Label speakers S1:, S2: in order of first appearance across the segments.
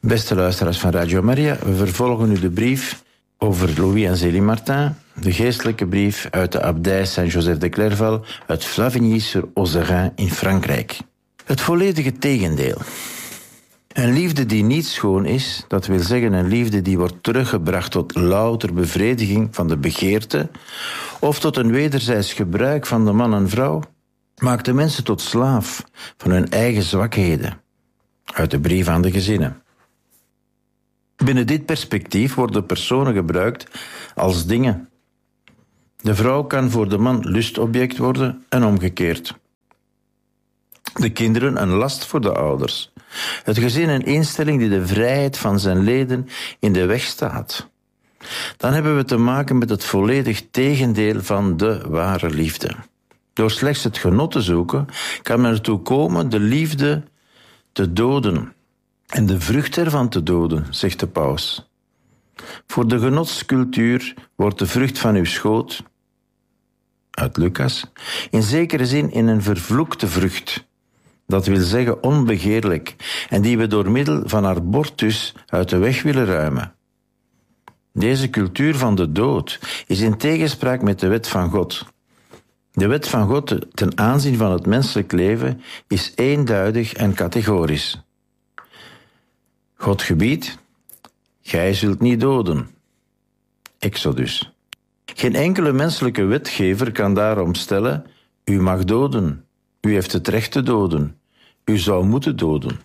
S1: Beste luisteraars van Radio Maria, we vervolgen nu de brief over Louis en Zélie Martin, de geestelijke brief uit de abdij Saint-Joseph de Clairval uit Flavigny-sur-Ozerain in Frankrijk. Het volledige tegendeel. Een liefde die niet schoon is, dat wil zeggen een liefde die wordt teruggebracht tot louter bevrediging van de begeerte of tot een wederzijds gebruik van de man en vrouw, maakt de mensen tot slaaf van hun eigen zwakheden. Uit de brief aan de gezinnen. Binnen dit perspectief worden personen gebruikt als dingen. De vrouw kan voor de man lustobject worden en omgekeerd. De kinderen een last voor de ouders. Het gezin een instelling die de vrijheid van zijn leden in de weg staat. Dan hebben we te maken met het volledig tegendeel van de ware liefde. Door slechts het genot te zoeken, kan men ertoe komen de liefde te doden en de vrucht ervan te doden, zegt de paus. Voor de genotscultuur wordt de vrucht van uw schoot, uit Lucas, in zekere zin in een vervloekte vrucht. Dat wil zeggen onbegeerlijk, en die we door middel van abortus uit de weg willen ruimen. Deze cultuur van de dood is in tegenspraak met de wet van God. De wet van God ten aanzien van het menselijk leven is eenduidig en categorisch. God gebiedt, gij zult niet doden. Exodus. Geen enkele menselijke wetgever kan daarom stellen, u mag doden, u heeft het recht te doden, u zou moeten doden.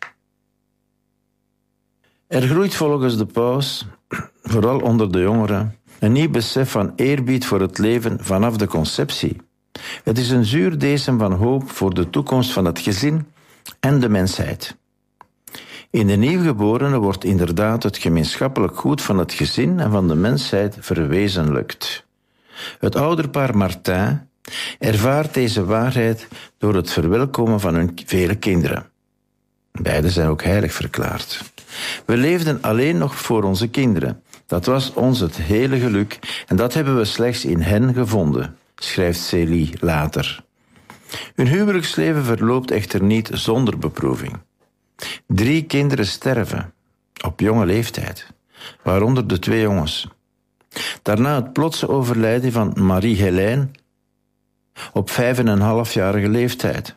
S1: Er groeit volgens de paus, vooral onder de jongeren, een nieuw besef van eerbied voor het leven vanaf de conceptie. Het is een zuurdesem van hoop voor de toekomst van het gezin en de mensheid. In de nieuwgeborene wordt inderdaad het gemeenschappelijk goed van het gezin en van de mensheid verwezenlijkt. Het ouderpaar Martin ervaart deze waarheid door het verwelkomen van hun vele kinderen. Beiden zijn ook heilig verklaard. We leefden alleen nog voor onze kinderen. Dat was ons het hele geluk en dat hebben we slechts in hen gevonden, schrijft Zélie later. Hun huwelijksleven verloopt echter niet zonder beproeving. 3 kinderen sterven, op jonge leeftijd, waaronder de 2 jongens. Daarna het plotse overlijden van Marie-Hélène op 5,5-jarige leeftijd.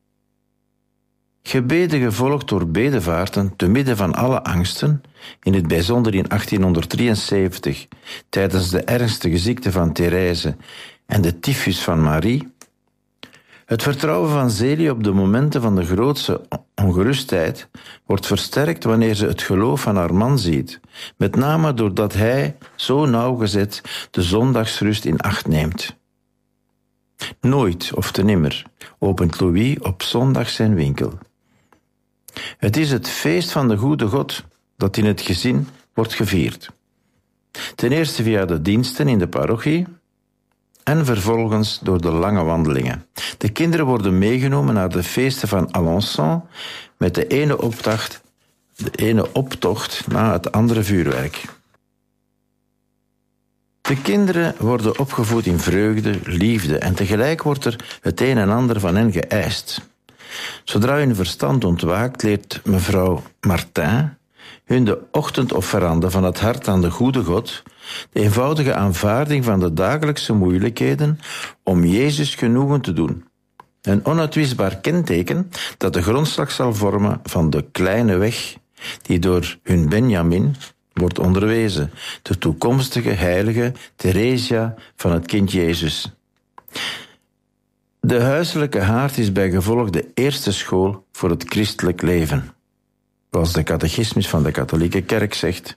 S1: Gebeden gevolgd door bedevaarten te midden van alle angsten, in het bijzonder in 1873, tijdens de ernstige ziekte van Therese en de tyfus van Marie. Het vertrouwen van Zélie op de momenten van de grootste ongerustheid wordt versterkt wanneer ze het geloof van haar man ziet, met name doordat hij zo nauwgezet de zondagsrust in acht neemt. Nooit of te nimmer opent Louis op zondag zijn winkel. Het is het feest van de goede God dat in het gezin wordt gevierd. Ten eerste via de diensten in de parochie en vervolgens door de lange wandelingen. De kinderen worden meegenomen naar de feesten van Alençon met de ene optocht na het andere vuurwerk. De kinderen worden opgevoed in vreugde, liefde en tegelijk wordt er het een en ander van hen geëist. Zodra hun verstand ontwaakt, leert mevrouw Martin hun de ochtendofferande van het hart aan de goede God, de eenvoudige aanvaarding van de dagelijkse moeilijkheden om Jezus genoegen te doen. Een onuitwisbaar kenteken dat de grondslag zal vormen van de kleine weg die door hun Benjamin wordt onderwezen, de toekomstige heilige Theresia van het kind Jezus. De huiselijke haard is bijgevolg de eerste school voor het christelijk leven, zoals de catechismus van de katholieke kerk zegt.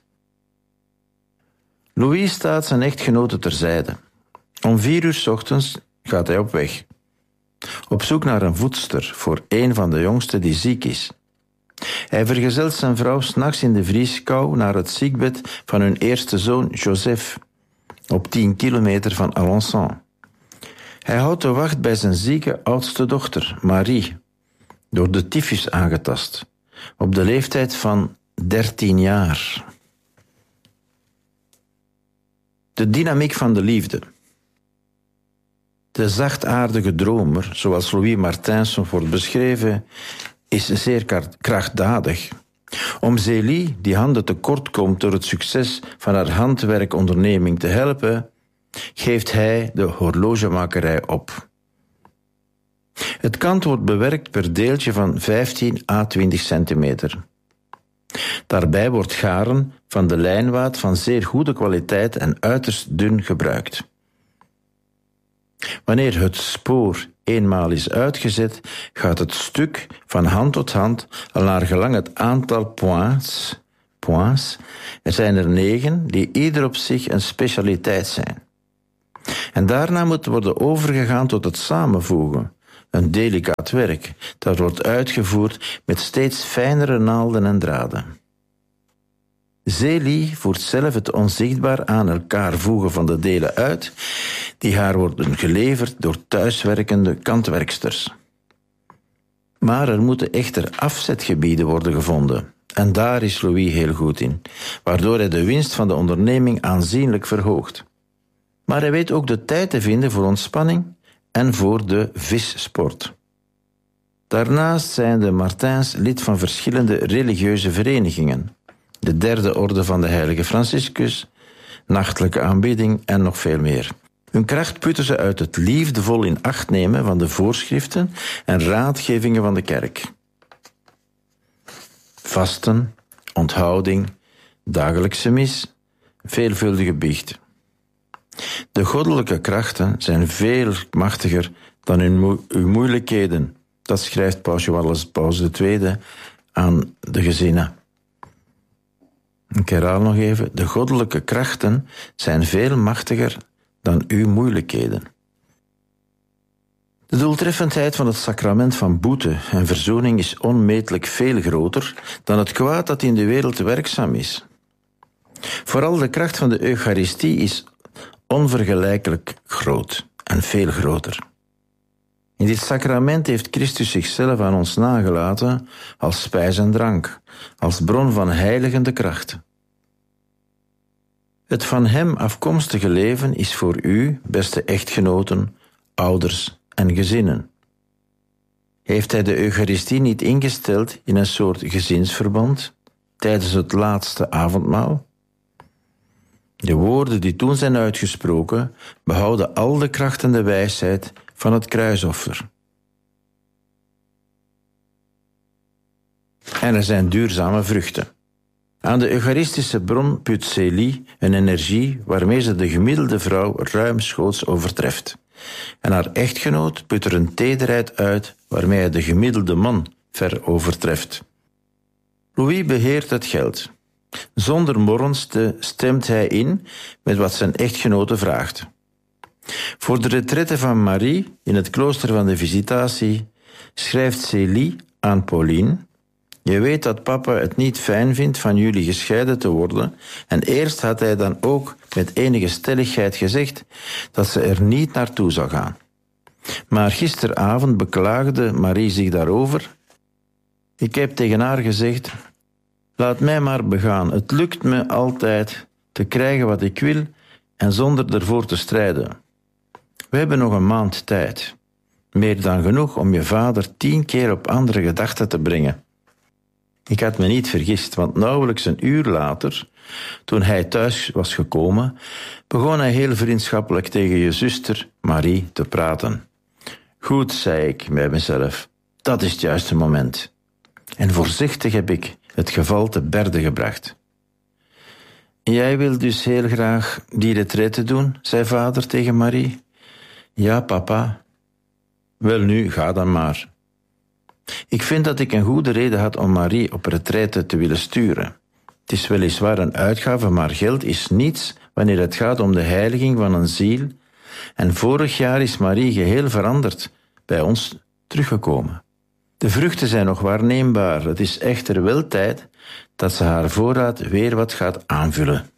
S1: Louis staat zijn echtgenote terzijde. Om 4 uur 's ochtends gaat hij op weg, op zoek naar een voedster voor een van de jongsten die ziek is. Hij vergezelt zijn vrouw 's nachts in de vrieskou naar het ziekbed van hun eerste zoon Joseph, op 10 kilometer van Alençon. Hij houdt de wacht bij zijn zieke oudste dochter, Marie, door de tyfus aangetast, op de leeftijd van 13 jaar. De dynamiek van de liefde. De zachtaardige dromer, zoals Louis Martin wordt beschreven, is zeer krachtdadig. Om Zélie, die handen tekort komt door het succes van haar handwerkonderneming te helpen, geeft hij de horlogemakerij op. Het kant wordt bewerkt per deeltje van 15 à 20 centimeter. Daarbij wordt garen van de lijnwaad van zeer goede kwaliteit en uiterst dun gebruikt. Wanneer het spoor eenmaal is uitgezet, gaat het stuk van hand tot hand al naar gelang het aantal points. Er zijn er 9 die ieder op zich een specialiteit zijn. En daarna moet worden overgegaan tot het samenvoegen. Een delicaat werk dat wordt uitgevoerd met steeds fijnere naalden en draden. Zélie voert zelf het onzichtbaar aan elkaar voegen van de delen uit, die haar worden geleverd door thuiswerkende kantwerksters. Maar er moeten echter afzetgebieden worden gevonden. En daar is Louis heel goed in, waardoor hij de winst van de onderneming aanzienlijk verhoogt. Maar hij weet ook de tijd te vinden voor ontspanning en voor de vissport. Daarnaast zijn de Martins lid van verschillende religieuze verenigingen. De derde orde van de heilige Franciscus, nachtelijke aanbidding en nog veel meer. Hun kracht putten ze uit het liefdevol in acht nemen van de voorschriften en raadgevingen van de kerk. Vasten, onthouding, dagelijkse mis, veelvuldige biecht. De goddelijke krachten zijn veel machtiger dan uw moeilijkheden. Dat schrijft Paus Johannes Paus II aan de gezinnen. Ik herhaal nog even, de goddelijke krachten zijn veel machtiger dan uw moeilijkheden. De doeltreffendheid van het sacrament van boete en verzoening is onmetelijk veel groter dan het kwaad dat in de wereld werkzaam is. Vooral de kracht van de Eucharistie is onvergelijkelijk groot en veel groter. In dit sacrament heeft Christus zichzelf aan ons nagelaten als spijs en drank, als bron van heiligende kracht. Het van hem afkomstige leven is voor u, beste echtgenoten, ouders en gezinnen. Heeft hij de Eucharistie niet ingesteld in een soort gezinsverband tijdens het laatste avondmaal? De woorden die toen zijn uitgesproken behouden al de kracht en de wijsheid van het kruisoffer. En er zijn duurzame vruchten. Aan de Eucharistische bron put Zélie een energie waarmee ze de gemiddelde vrouw ruimschoots overtreft. En haar echtgenoot put er een tederheid uit waarmee hij de gemiddelde man ver overtreft. Louis beheert het geld. Zonder morrens stemt hij in met wat zijn echtgenote vraagt. Voor de retraite van Marie in het klooster van de Visitatie schrijft Zélie aan Pauline: je weet dat papa het niet fijn vindt van jullie gescheiden te worden, en eerst had hij dan ook met enige stelligheid gezegd dat ze er niet naartoe zou gaan. Maar gisteravond beklaagde Marie zich daarover. Ik heb tegen haar gezegd: laat mij maar begaan, het lukt me altijd te krijgen wat ik wil en zonder ervoor te strijden. We hebben nog een maand tijd. Meer dan genoeg om je vader 10 keer op andere gedachten te brengen. Ik had me niet vergist, want nauwelijks een uur later, toen hij thuis was gekomen, begon hij heel vriendschappelijk tegen je zuster Marie te praten. Goed, zei ik bij mezelf, dat is het juiste moment. En voorzichtig heb ik het geval te berde gebracht. Jij wil dus heel graag die retraite doen, zei vader tegen Marie. Ja, papa. Welnu, ga dan maar. Ik vind dat ik een goede reden had om Marie op retraite te willen sturen. Het is weliswaar een uitgave, maar geld is niets wanneer het gaat om de heiliging van een ziel. En vorig jaar is Marie geheel veranderd bij ons teruggekomen. De vruchten zijn nog waarneembaar. Het is echter wel tijd dat ze haar voorraad weer wat gaat aanvullen.